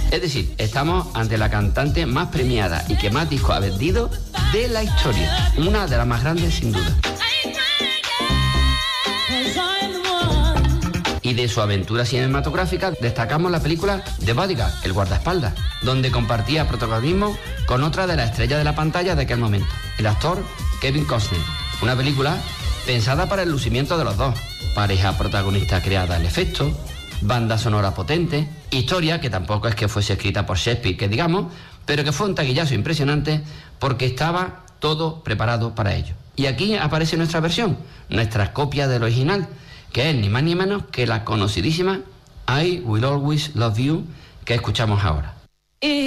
Es decir, estamos ante la cantante más premiada y que más discos ha vendido de la historia. Una de las más grandes, sin duda. Y de su aventura cinematográfica destacamos la película The Bodyguard, El guardaespaldas, donde compartía protagonismo con otra de las estrellas de la pantalla de aquel momento, el actor Kevin Costner. Una película pensada para el lucimiento de los dos, pareja protagonista creada al efecto, banda sonora potente, historia que tampoco es que fuese escrita por Shakespeare, que digamos, pero que fue un taquillazo impresionante porque estaba todo preparado para ello. Y aquí aparece nuestra versión, nuestra copia del original, que es ni más ni menos que la conocidísima I Will Always Love You, que escuchamos ahora.